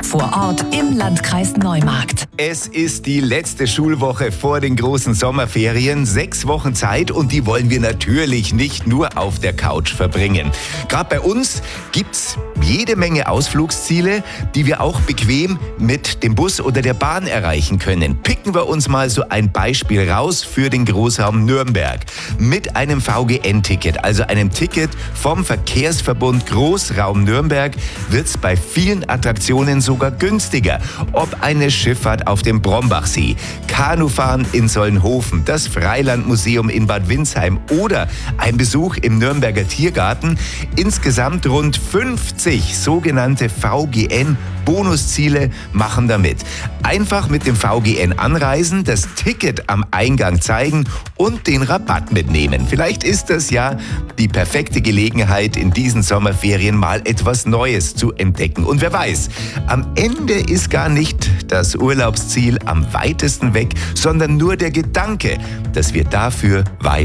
vor Ort im Landkreis Neumarkt. Es ist die letzte Schulwoche vor den großen Sommerferien. 6 Wochen Zeit und die wollen wir natürlich nicht nur auf der Couch verbringen. Gerade bei uns gibt's jede Menge Ausflugsziele, die wir auch bequem mit dem Bus oder der Bahn erreichen können. Picken wir uns mal so ein Beispiel raus für den Großraum Nürnberg. Mit einem VGN-Ticket, also einem Ticket vom Verkehrsverbund Großraum Nürnberg, wird's bei vielen Attraktionen sogar günstiger. Ob eine Schifffahrt auf dem Brombachsee, Kanufahren in Solnhofen, das Freilandmuseum in Bad Windsheim oder ein Besuch im Nürnberger Tiergarten. Insgesamt rund 50 sogenannte VGN-Bonusziele machen damit. Einfach mit dem VGN anreisen, das Ticket am Eingang zeigen und den Rabatt mitnehmen. Vielleicht ist das ja die perfekte Gelegenheit, in diesen Sommerferien mal etwas Neues zu entdecken. Und wer weiß, am Ende ist gar nicht das Urlaubsziel am weitesten weg, sondern nur der Gedanke, dass wir dafür weiter